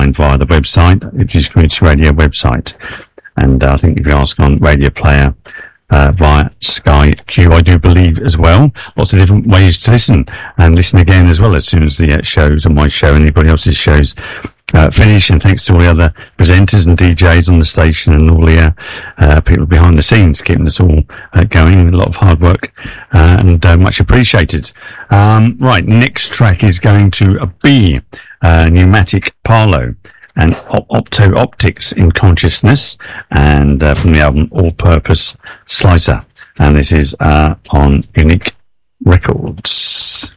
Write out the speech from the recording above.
online via the website, Ipswich Community Radio website. And I think if you ask on Radio Player, via Sky Q, I do believe as well. Lots of different ways to listen, and listen again as well as soon as the shows on my show and anybody else's shows finish. And thanks to all the other presenters and DJs on the station and all the people behind the scenes keeping us all going. A lot of hard work and much appreciated. Right, next track is going to be Pneumatic Parlo and Opto Optics in Consciousness, and from the album All Purpose Slicer, and this is on Unique Records.